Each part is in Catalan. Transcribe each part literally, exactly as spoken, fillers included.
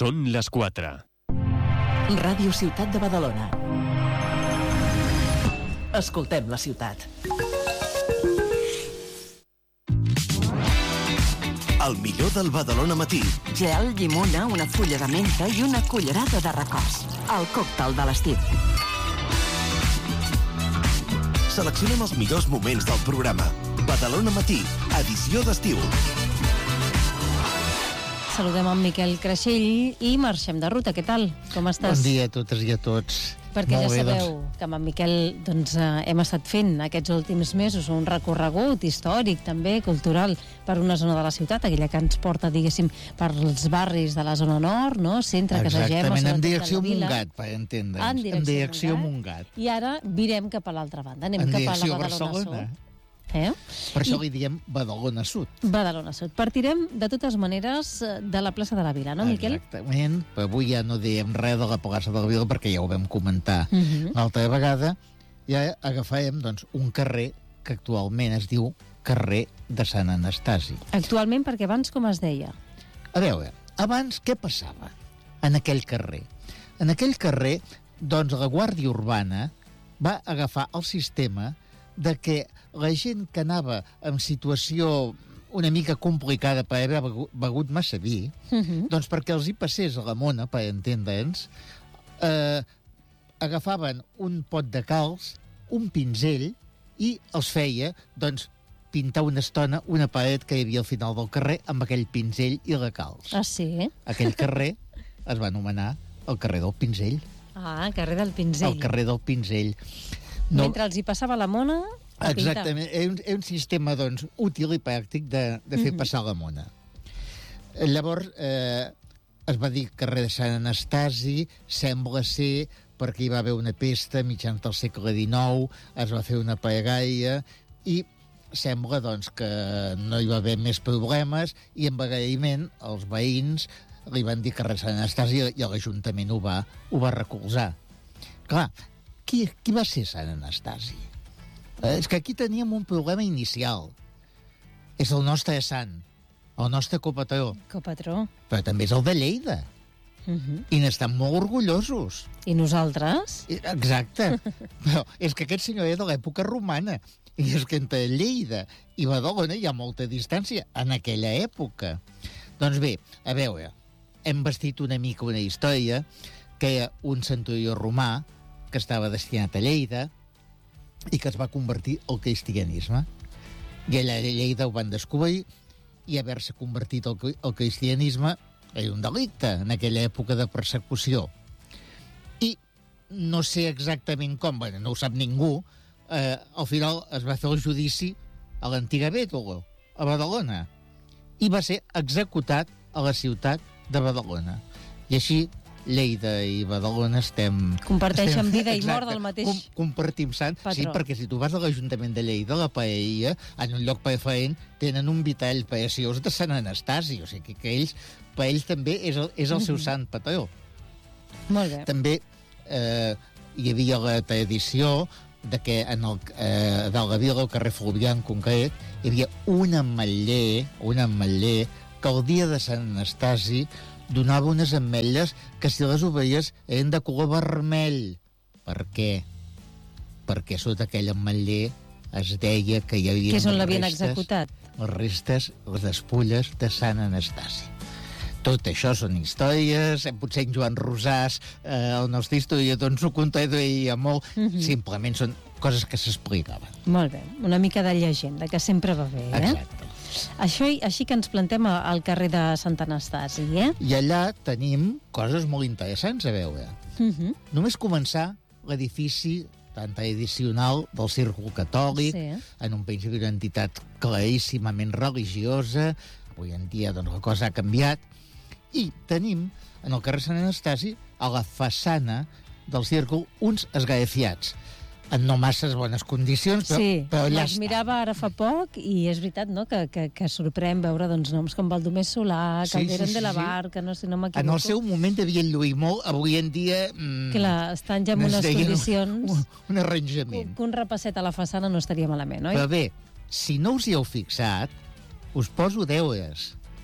Són les quatre. Ràdio Ciutat de Badalona. Escoltem la ciutat. El millor del Badalona Matí. Gel, llimona, una fulla de menta i una cullerada de records. El còctel de l'estiu. Seleccionem els millors moments del programa. Badalona Matí, edició d'estiu. Saludem en Miquel Creixell i marxem de ruta. Què tal? Com estàs? Bon dia a totes i a tots. Perquè Molt ja bé, sabeu doncs. que amb en Miquel doncs, eh, hem estat fent aquests últims mesos un recorregut històric, també cultural, per una zona de la ciutat, aquella que ens porta, diguéssim, per els barris de la zona nord, no? Centre, Casagem... Exactament, en direcció Montgat, per entendre'ns. En direcció, en direcció Montgat. Montgat. I ara virem cap a l'altra banda, anem En cap a la direcció Badalona Barcelona. Sud. Eh? Per això I... li diem Badalona Sud. Badalona Sud. Partirem, de totes maneres, de la plaça de la Vila, no, Miquel? Exactament, però avui ja no diem res de la plaça de la Vila perquè ja ho vam comentar Uh -huh. l'altra vegada. Ja agafarem doncs, un carrer que actualment es diu carrer de Sant Anastasi. Actualment, perquè abans com es deia? A veure, abans què passava en aquell carrer? En aquell carrer, doncs, la Guàrdia Urbana va agafar el sistema de que la gent que anava en situació una mica complicada per haver begut, begut massa vi, Uh -huh. doncs perquè els hi passés a la mona, per entendre'ns, eh, agafaven un pot de calç, un pinzell, i els feia, doncs, pintar una estona una paret que hi havia al final del carrer amb aquell pinzell i la calç. Ah, sí? Aquell carrer es va anomenar el carrer del pinzell. Ah, carrer del Pinzell. El carrer del pinzell. No. Mentre els hi passava la mona a Exactament, és un, és un sistema doncs, útil i pràctic de, de fer Mhm. passar la mona. Llavors, eh, es va dir carrer de Sant Anastasi, sembla ser perquè hi va haver una pesta mitjans del segle dinou, es va fer una pagaia i sembla doncs, que no hi va haver més problemes i en agraïment els veïns li van dir carrer Sant Anastasi i l'Ajuntament ho va, ho va recolzar. Clar, qui, qui va ser Sant Anastasi? Eh, és que aquí teníem un problema inicial. És el nostre sant, el nostre copatró, copatró. però també és el de Lleida. Uh -huh. I n'estan molt orgullosos. I nosaltres? I- Exacte. Però és que aquest senyor era de l'època romana. I és que entre Lleida i Badalona hi ha molta distància en aquella època. Doncs bé, a veure, hem vestit una mica una història que era un centurió romà que estava destinat a Lleida i que es va convertir al cristianisme. I allà a Lleida ho van descobrir i haver-se convertit al, al cristianisme era un delicte en aquella època de persecució. I no sé exactament com, bueno, no ho sap ningú, eh, al final es va fer el judici a l'antiga Bétolo, a Badalona, i va ser executat a la ciutat de Badalona. I així Lleida i Badalona estem... Comparteixen estem, vida i exacte, mort del mateix com, compartim sant. patró. Sí, perquè si tu vas a l'Ajuntament de Lleida, la paella, en un lloc preferent, tenen un vitall preciós de Sant Anastasi, o sigui que ells, per ells també és el, és el seu Mhm. sant patró. Molt bé. També eh, hi havia la tradició de que en el, eh, de la vila, al carrer Fluvià en concret, hi havia un ametller, un ametller que el dia de Sant Anastasi donava unes ametlles que si les obeies eren de color vermell. Per què? Perquè sota aquell ametller es deia que hi havia... Que és on l'havien restes, executat. les restes, les despulles de Sant Anastasi. Tot això són històries, eh, potser en Joan Rosàs, eh, el nostre historiador, ens ho contraduïa molt, Mhm. simplement són coses que s'explicaven. Molt bé. Una mica de llegenda, que sempre va bé, eh? Exacte. Això, així que ens plantem a- al carrer de Sant Anastasi, eh? I allà tenim coses molt interessants a veure. Uh -huh. Només començar l'edifici tan tradicional del Círcul Catòlic, Sí. en un principi una entitat claríssimament religiosa, avui en dia doncs, la cosa ha canviat, i tenim en el carrer Sant Anastasi, a la façana del Círcul, uns esgrafiats en no masses bones condicions, però, Sí, però allà els està. mirava ara fa poc i és veritat, no?, que, que, que sorprèn veure doncs, noms com Baldomer Solà, Sí, Calderón sí, sí, de la sí. Barca, no sé, no m'equivoco. En el seu moment devien lluir molt, avui en dia... Mm, Clar, estan ja en unes necessitaria condicions Un, un que, arranjament. que un repasset a la façana no estaria malament, oi? Però bé, si no us hi heu fixat, us poso deures.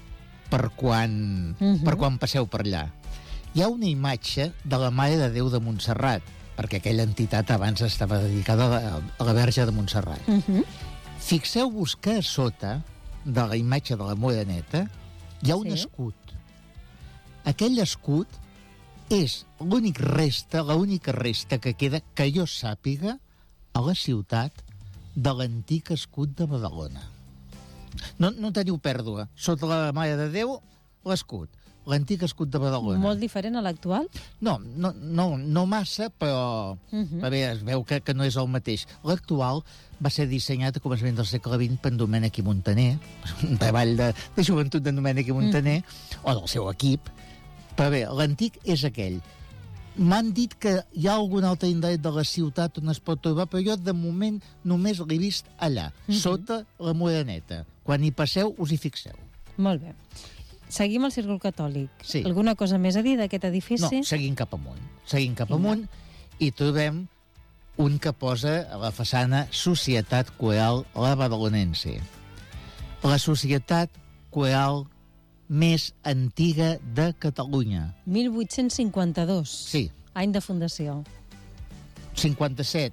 per quan, Mhm. per quan passeu per allà. Hi ha una imatge de la Mare de Déu de Montserrat, perquè aquella entitat abans estava dedicada a la, a la Verge de Montserrat. Uh -huh. Fixeu-vos que a sota de la imatge de la Moreneta hi ha un Sí. escut. Aquell escut és l'únic resta, l'única resta que queda, que jo sàpiga, a la ciutat de l'antic escut de Badalona. No, no teniu pèrdua. Sota la Mare de Déu, l'escut. L'antic escut de Badalona. Molt diferent a l'actual? No, no, no, no massa, però Uh -huh. a veure, es veu que, que no és el mateix. L'actual va ser dissenyat a començament del segle vint per en Domènec i Montaner, un treball de, de joventut de Domènec i Montaner, mm. o del seu equip. Però bé, l'antic és aquell. M'han dit que hi ha algun altre indret de la ciutat on es pot trobar, però jo de moment només l'he vist allà, mm -hmm. sota la Moreneta. Quan hi passeu, us hi fixeu. Molt bé. Seguim el Círcul Catòlic. Sí. Alguna cosa més a dir d'aquest edifici? No, seguim cap amunt. Seguim cap amunt i trobem un que posa a la façana Societat Coral La Badalonense. La societat coral més antiga de Catalunya. mil vuit-cents cinquanta-dos. Sí. Any de fundació. cinquanta-set.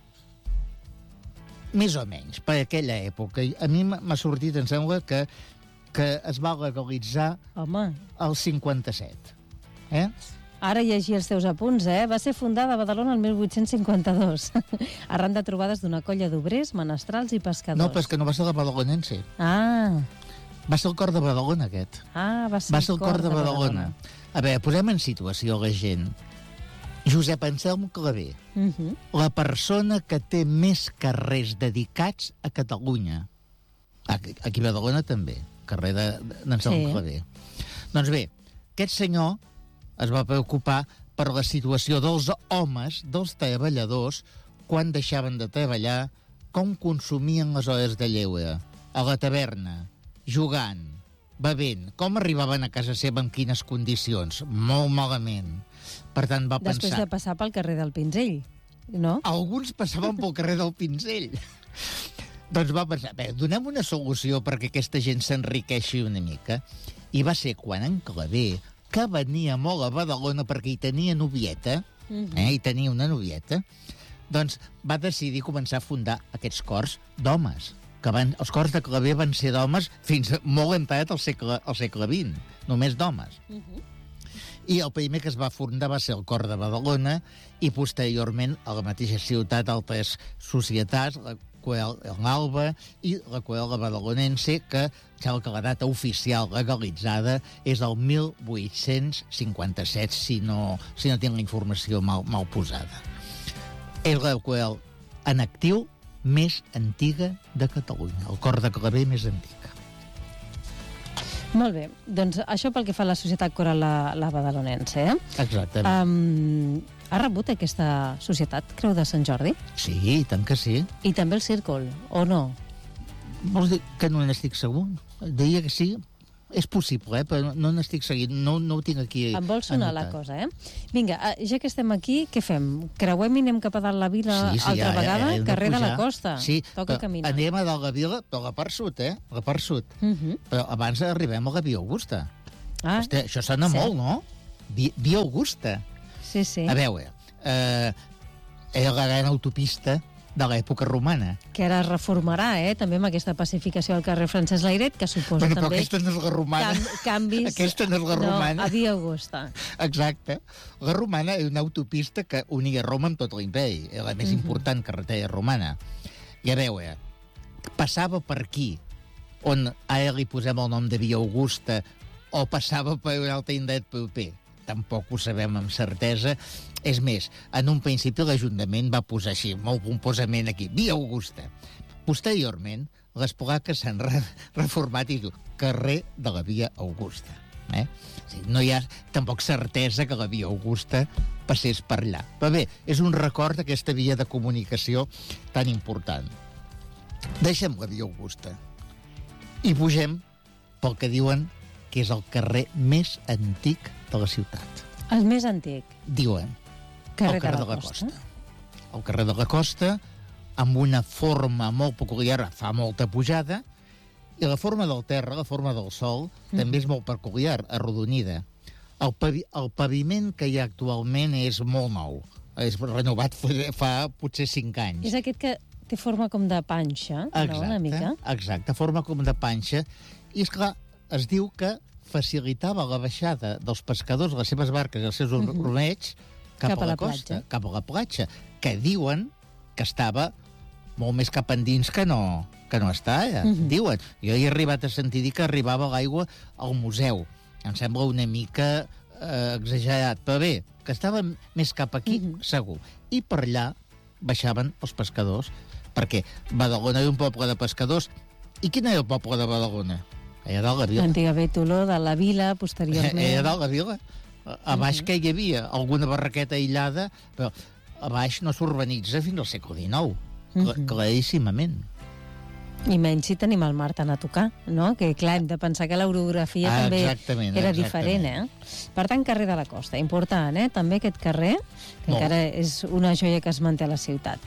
Més o menys, per aquella època. A mi m'ha sortit, em sembla, que, que es va legalitzar Home, el cinquanta-set. Eh? ara llegia els teus apunts, eh? Va ser fundada a Badalona el mil vuit-cents cinquanta-dos, arran de trobades d'una colla d'obrers, menestrals i pescadors. No, però és que no va ser la badalonense. Ah, Va ser el cor de Badalona, aquest. ah va ser, Va ser el cor de Badalona. A veure, posem en situació la gent. Josep Anselm Clavé, Uh -huh. la persona que té més carrers dedicats a Catalunya. Aquí a Badalona també, carrer d'Anselm Sí. Clavé. Doncs bé, aquest senyor es va preocupar per la situació dels homes, dels treballadors, quan deixaven de treballar, com consumien les hores de lleure, a la taverna, jugant, bevent, com arribaven a casa seva, en quines condicions? Molt malament. Per tant, va Després pensar... de passar pel carrer del Pinzell, no? Alguns passaven pel carrer del Pinzell. Doncs va pensar, bé, donem una solució perquè aquesta gent s'enriqueixi una mica. I va ser quan en Clavé, que venia molt a Badalona perquè hi tenia novieta, Uh -huh. eh, hi tenia una novieta, doncs va decidir començar a fundar aquests cors d'homes. Que van, els cors de Clavé van ser d'homes fins molt entrat al segle, al segle vint, només d'homes. Uh -huh. I el primer que es va fundar va ser el cor de Badalona i posteriorment a la mateixa ciutat altres societats, la Coral l'Alba i la Coral la Badalonense, que sembla que la data oficial legalitzada és el mil vuit-cents cinquanta-set, si no, si no tinc la informació mal, mal posada. És la Coral en actiu més antiga de Catalunya, el cor de Clavé més antic. Molt bé, doncs això pel que fa a la Societat Coral la, la Badalonense, eh? Exactament. Um, ha rebut aquesta societat Creu de Sant Jordi? Sí, i tant que sí. I també el Círcul, o no? Vols dir que no n'estic segur? Diria que sí. És possible, eh? Però no n'estic seguint. No, no ho tinc aquí Em vol sonar la anotat. cosa, eh? Vinga, ja que estem aquí, què fem? Creuem i anem cap a dalt la vila Sí, sí, altra ja, vegada? ja, ja hem de Carrer de la pujar. Costa. Sí, Toca però caminar. anem a dalt la vila, però la part sud, eh? La part sud. Uh -huh. Però abans arribem a la Via Augusta. Ah, Hosti, això sona cert. molt, no? Via, Via Augusta. sí, sí. A veure, eh, era la gran autopista de l'època romana. Que ara es reformarà, eh? També amb aquesta pacificació al carrer Francesc Layret, que suposa Bueno, però també aquesta no és la romana. can canvis... Aquesta no és la romana. No, a Via Augusta. Exacte. La romana és una autopista que unia Roma amb tot l'imperi. Era la més Mhm. important carretera romana. I a veure, passava per aquí, on ara li posem el nom de Via Augusta, o passava per un altre indret proper. Tampoc ho sabem amb certesa. És més, en un principi l'Ajuntament va posar així, molt pomposament aquí, Via Augusta. Posteriorment, les plaques s'han re reformat i diu carrer de la Via Augusta. Eh? O sigui, no hi ha tampoc certesa que la Via Augusta passés per allà. Però bé, és un record d'aquesta via de comunicació tan important. Deixem la Via Augusta i pugem pel que diuen que és el carrer més antic de la ciutat. El més antic. Diuen Carrer, el carrer de la Costa. El carrer de la Costa, amb una forma molt peculiar, fa molta pujada, I la forma del terra, la forma del sol, mm. també és molt peculiar, arrodonida. El, pavi el paviment que hi ha actualment és molt nou. És renovat fa potser cinc anys. És aquest que té forma com de panxa, exacte, no, una mica? Exacte, forma com de panxa. I, esclar, es diu que facilitava la baixada dels pescadors, les seves barques i els seus mm -hmm. ormeigs cap, cap a la, la costa, platja. cap a la platja, que diuen que estava molt més cap endins que no, que no està, eh? Mm-hmm. Diuen. Jo he arribat a sentir dir que arribava l'aigua al museu. Em sembla una mica eh, exagerat, però bé, que estava més cap aquí, mm-hmm. segur. I per allà baixaven els pescadors, perquè Badalona era un poble de pescadors. I quin era el poble de Badalona? Allà dalt la vila. L'antiga Bétolo, de la vila, posteriorment. Allà dalt la vila. A baix mm-hmm. que hi havia alguna barraqueta aïllada, però a baix no s'urbanitza fins al segle dinou. Mm-hmm. Claríssimament. I menys si tenim el mar tan a tocar, no? Que, clar, hem de pensar que l'orografia ah, també era exactament. diferent, eh? Per tant, carrer de la Costa, important, eh? També aquest carrer, que Molt. encara és una joia que es manté a la ciutat.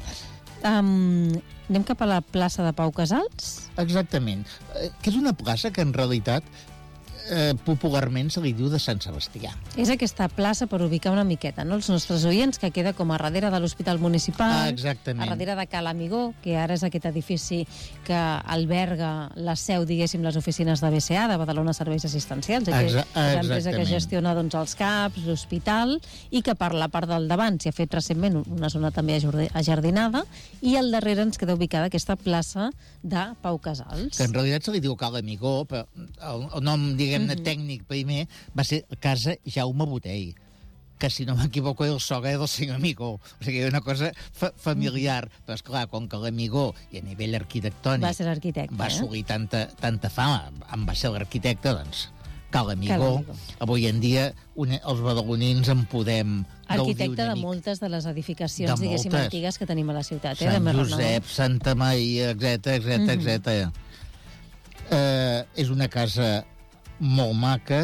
Um, anem cap a la plaça de Pau Casals? Exactament. Eh, que és una plaça que, en realitat, eh, popularment se li diu de Sant Sebastià. És aquesta plaça per ubicar una miqueta, no? Els nostres oients, que queda com a darrere de l'Hospital Municipal, ah, exactament. a darrere de Ca l'Amigó, que ara és aquest edifici que alberga la seu, diguéssim, les oficines de B C A, de Badalona Serveis Assistencials, que és l'empresa que gestiona doncs, els C A Ps, l'hospital, i que per la part del davant s'hi ha fet recentment una zona també ajardinada, i al darrere ens queda ubicada aquesta plaça de Pau Casals. Que en realitat se li diu Ca l'Amigó, però el, el nom, diguem, Mm-hmm. tècnic primer va ser Casa Jaume Botell, que, si no m'equivoco, era el sogre del senyor Amigó. O sigui, era una cosa fa familiar. Mm. Però, esclar, com que l'Amigó, i a nivell arquitectònic, va ser arquitecte, va assolir eh? tanta, tanta fama, en va ser l'arquitecte, doncs, Ca l'Amigó. Avui en dia, una, els badalonins en podem arquitecte de mica. moltes de les edificacions, diguéssim, antigues que tenim a la ciutat. Sant eh? Josep, Santa Maria, etcètera, etcètera, mm-hmm. etcètera. Eh, és una casa molt maca,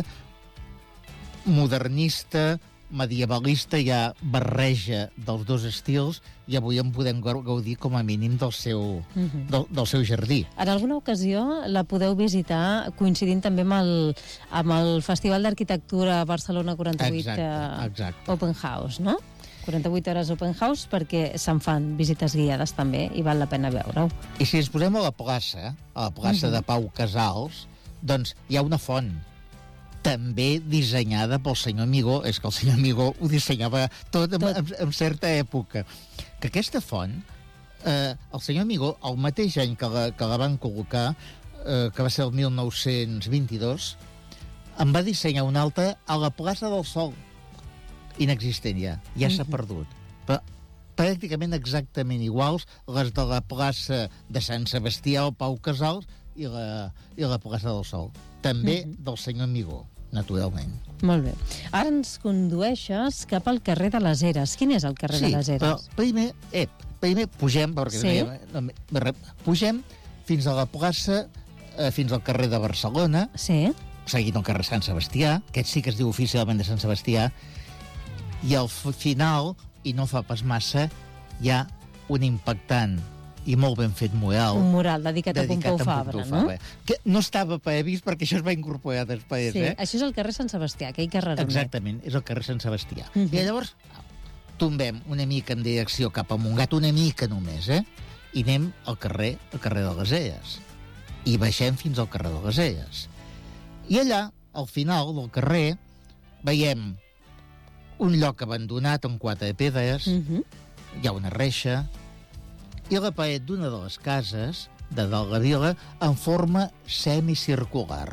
modernista, medievalista, hi ha barreja dels dos estils, i avui en podem gaudir com a mínim del seu, mm-hmm. del, del seu jardí. En alguna ocasió la podeu visitar coincidint també amb el, amb el Festival d'Arquitectura Barcelona quaranta-vuit exacte, exacte. Open House, no? quaranta-vuit hores Open House, perquè se'n fan visites guiades també i val la pena veure-ho. I si ens posem a la plaça, a la plaça mm-hmm. de Pau Casals, doncs hi ha una font, també dissenyada pel senyor Amigó. És que el senyor Amigó ho dissenyava tot, tot. En, en certa època. Que aquesta font, eh, el senyor Amigó, el mateix any que la, que la van col·locar, eh, que va ser el mil nou-cents vint-i-dos, en va dissenyar una altra a la plaça del Sol. Inexistent ja, ja s'ha perdut. Però pràcticament exactament iguals les de la plaça de Sant Sebastià o Pau Casals i la, i la plaça del Sol. També mm-hmm. del senyor Amigó, naturalment. Molt bé. Ara ens condueixes cap al carrer de les Eres. Quin és el carrer sí, de les Eres? Però primer, eh, primer pugem, perquè sí? no, no, pugem fins a la plaça, eh, fins al carrer de Barcelona, sí? seguint el carrer Sant Sebastià, aquest sí que es diu oficialment de Sant Sebastià, i al final, i no fa pas massa, hi ha un impactant i molt ben fet mural. Un mural dedicat, dedicat a Pompeu Fabra, no? Que no estava previst perquè això es va incorporar després, sí, eh? Això és el carrer Sant Sebastià, aquell carrer. Exactament, és el carrer Sant Sebastià. Uh -huh. I llavors tombem una mica en direcció cap a Montgat, una mica només, eh? I anem al carrer, al carrer de les Eres. I baixem fins al carrer de les Eres. I allà, al final del carrer, veiem un lloc abandonat amb quatre pedres, uh -huh. hi ha una reixa, i la paret d'una de les cases de dalt la vila en forma semicircular.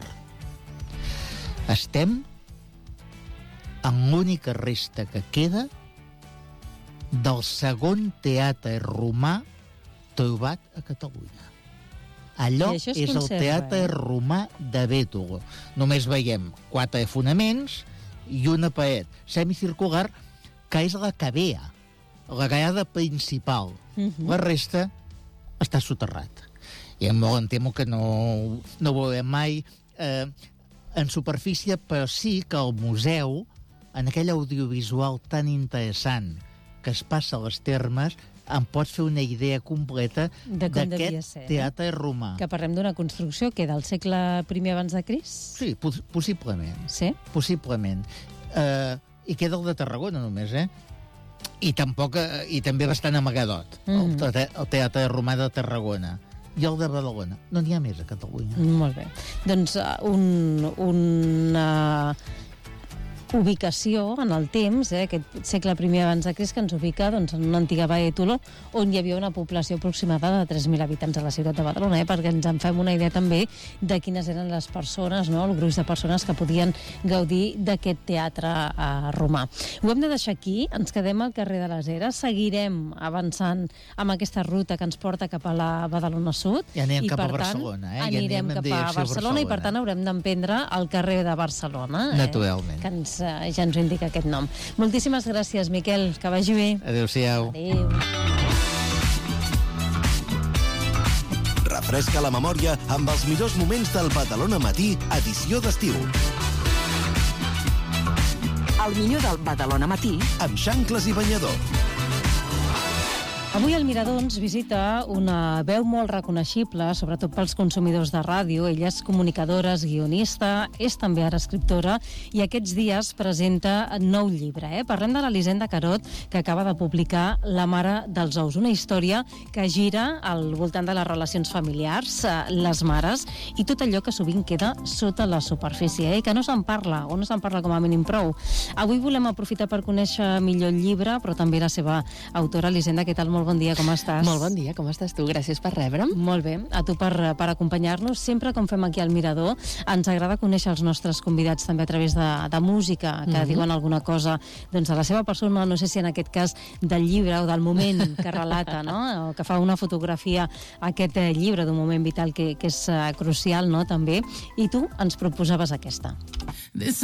Estem en l'única resta que queda del segon teatre romà trobat a Catalunya. Allò és, és el teatre eh? romà de Bétolo. Només veiem quatre fonaments i una paret semicircular que és la cavea, la gallada principal. Uh-huh. La resta està soterrat. I molt em temo que no, no ho veurem mai eh, en superfície, però sí que el museu, en aquell audiovisual tan interessant que es passa a les Termes, em pots fer una idea completa De com devia d'aquest ser, no? teatre romà. Que parlem d'una construcció que del segle primer abans de Crist? Sí, pos possiblement. Sí? Possiblement. Uh, I queda el de Tarragona, només, eh? I tampoc, uh, i també bastant amagadot, mm -hmm. el, te el Teatre Romà de Tarragona. I el de Badalona. No n'hi ha més a Catalunya. Molt bé. Doncs uh, un, una ubicació en el temps, eh, aquest segle primer abans de Crist, que ens ubica doncs, en una antiga vall de Toló, on hi havia una població aproximada de tres mil habitants a la ciutat de Badalona, eh, perquè ens en fem una idea també de quines eren les persones, no? El gruix de persones que podien gaudir d'aquest teatre eh, romà. Ho hem de deixar aquí, ens quedem al carrer de les Eres, seguirem avançant amb aquesta ruta que ens porta cap a la Badalona Sud. I anem i, cap per a tant, Barcelona, eh? I anirem anem en cap a direcció a Barcelona, i per Barcelona. tant haurem d'emprendre el carrer de Barcelona. Eh? Naturalment. Que ens, eh, ja ens ho indica aquest nom. Moltíssimes gràcies, Miquel, que vagi bé. Adéu-siau. Adéu. Refresca la memòria amb els millors moments del Badalona Matí, edició d'estiu. El millor del Badalona Matí Amb xancles i banyador. Avui el Mirador ens visita una veu molt reconeixible, sobretot pels consumidors de ràdio. Ella és comunicadora, és guionista, és també ara escriptora, i aquests dies presenta nou llibre. Eh? Parlem de l'Elisenda Carot, que acaba de publicar La mare dels ous, una història que gira al voltant de les relacions familiars, les mares, i tot allò que sovint queda sota la superfície, eh? que no se'n parla, o no se'n parla com a mínim prou. Avui volem aprofitar per conèixer millor el llibre, però també la seva autora, Elisenda. Què tal? Molt bon dia, com estàs? Molt bon dia, com estàs tu? Gràcies per rebre'm. Molt bé, a tu per, per acompanyar-nos. Sempre, com fem aquí al Mirador, ens agrada conèixer els nostres convidats també a través de, de música, que mm-hmm. diuen alguna cosa doncs, de la seva persona, no sé si en aquest cas del llibre o del moment que relata, no? O que fa una fotografia a aquest eh, llibre d'un moment vital que, que és eh, crucial, no? També. I tu ens proposaves aquesta.